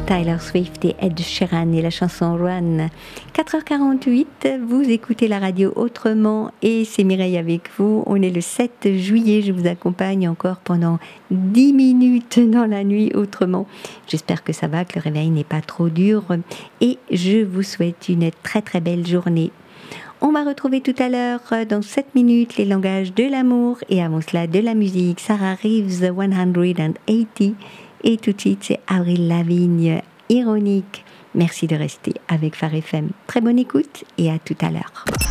Taylor Swift et Ed Sheeran et la chanson Run. 4h48, vous écoutez la radio autrement et c'est Mireille avec vous. On est le 7 juillet, je vous accompagne encore pendant 10 minutes dans la nuit autrement. J'espère que ça va, que le réveil n'est pas trop dur et je vous souhaite une très très belle journée. On va retrouver tout à l'heure, dans 7 minutes, les langages de l'amour et avant cela de la musique. Sarah Reeves, 180. Et tout de suite, c'est Avril Lavigne, Ironique. Merci de rester avec Phare FM. Très bonne écoute et à tout à l'heure.